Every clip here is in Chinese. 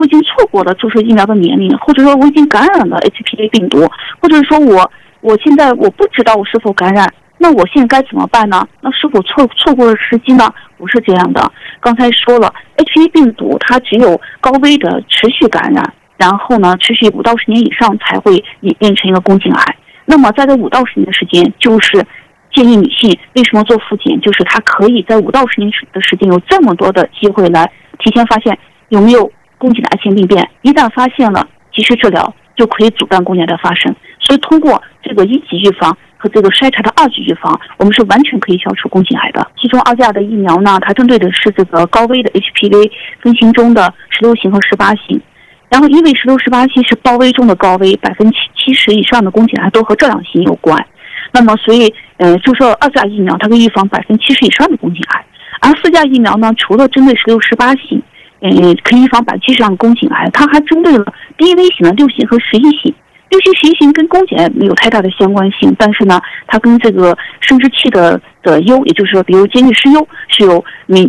我已经错过了注射疫苗的年龄，或者说我已经感染了 HPV 病毒，或者说我现在我不知道我是否感染，那我现在该怎么办呢？那是否错过了时机呢？不是这样的。刚才说了 ，HPV 病毒它只有高危的持续感染，然后呢，持续5到10年以上才会演变成一个宫颈癌。那么在这5到10年的时间，就是建议女性为什么做复检，就是她可以在5到10年的时间有这么多的机会来提前发现有没有宫颈的癌前病变，一旦发现了，及时治疗就可以阻断宫颈癌的发生。所以通过这个1级预防和这个筛查的2级预防，我们是完全可以消除宫颈癌的。其中2价的疫苗呢，它针对的是这个高危的 HPV 分型中的16型和18型。然后因为16、18型是高危中的高危，70%以上的宫颈癌都和这2型有关。那么所以注射2价疫苗，它可以预防70%以上的宫颈癌。而4价疫苗呢，除了针对16、18型，可以预防70%以上的宫颈癌，它还针对了低危型的6型和11型。6型、11型跟宫颈癌没有太大的相关性，但是呢，它跟这个生殖器的疣，也就是说，比如尖锐湿疣，是有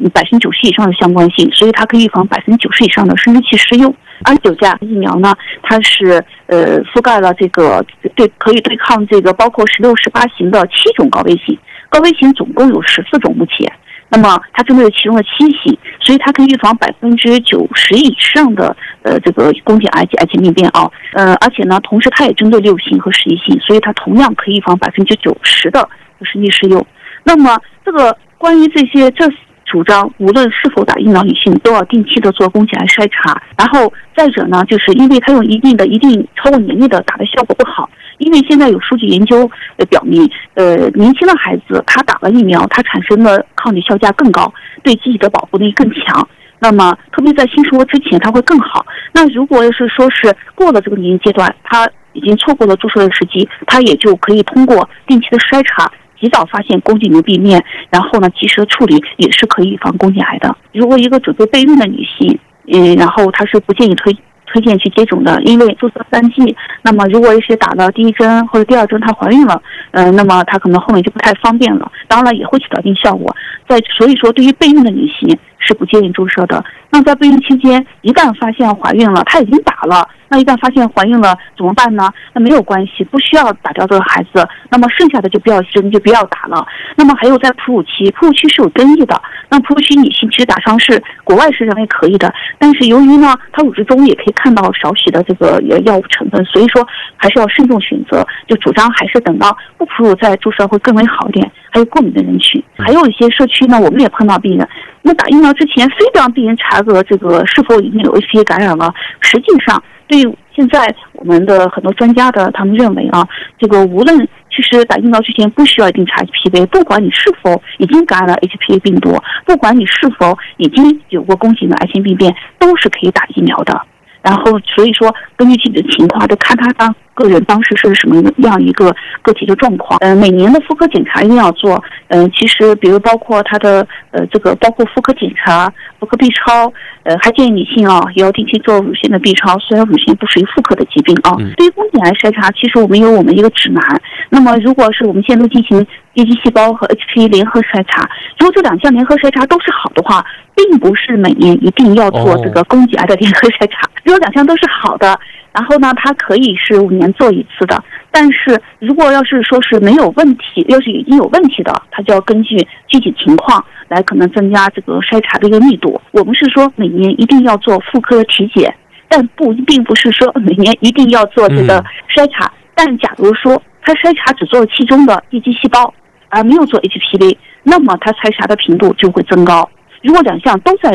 90%以上的相关性，所以它可以预防90%以上的生殖器湿疣。而9价疫苗呢，它是覆盖了这个可以对抗这个包括16、18型的7种高危型，高危型总共有14种目前。那么它针对其中的7型，所以它可以预防90%以上的这个宫颈癌及癌前病变啊。而且呢，同时它也针对6型和11型，所以它同样可以预防90%的生殖湿疣。那么这个关于这主张，无论是否打疫苗，女性都要定期的做宫颈癌筛查。然后再者呢，就是因为它用一定超过年龄的打的效果不好，因为现在有数据研究表明，年轻的孩子他打了疫苗，他产生的抗体效价更高，对机体的保护力更强。那么特别在性生活之前，它会更好。那如果要是说是过了这个年龄阶段，他已经错过了注射的时机，他也就可以通过定期的筛查，及早发现宫颈瘤病变，然后呢及时的处理，也是可以预防宫颈癌的。如果一个准备备孕的女性，然后她是不建议推荐去接种的，因为注射3剂，那么如果是打了第1针或者第2针她怀孕了，那么她可能后面就不太方便了，当然也会起到一定效果。所以说对于备孕的女性是不建议注射的。那在备孕期间，一旦发现怀孕了，她已经打了，那一旦发现怀孕了怎么办呢？那没有关系，不需要打掉这个孩子，那么剩下的就不要打了。那么还有在哺乳期是有争议的，那哺乳期女性其实打上是国外是认为可以的，但是由于呢它乳汁中也可以看到少许的这个药物成分，所以说还是要慎重选择，就主张还是等到不哺乳再注射会更为好一点。还有过敏的人群，还有一些社区呢，我们也碰到病人，那打疫苗之前非得让病人查个这个是否已经有 HPV 感染了。实际上，对于现在我们的很多专家他们认为啊，这个无论其实打疫苗之前不需要一定查 HPV， 不管你是否已经感染了 HPV 病毒，不管你是否已经有过宫颈的癌前病变，都是可以打疫苗的。然后所以说根据自己的情况，就看他个人当时是什么样一个个体的状况。每年的妇科检查一定要做。其实比如包括他的包括妇科检查、妇科 B 超，还建议女性也要定期做乳腺的 B 超，虽然乳腺不属于妇科的疾病啊。对于宫颈癌筛查，其实我们有一个指南。那么如果是我们现在都进行叶基细胞和 HPV 联合筛查，如果这2项联合筛查都是好的话，并不是每年一定要做这个宫颈癌的联合筛查。如果2项都是好的，然后呢，它可以是5年做1次的。但是如果要是说是没有问题，要是已经有问题的，它就要根据具体情况来可能增加这个筛查的一个密度。我们是说每年一定要做妇科的体检，但并不是说每年一定要做这个筛查。但假如说它筛查只做了其中的叶基细胞，而没有做 HPV， 那么它筛查的频度就会增高。如果2项都在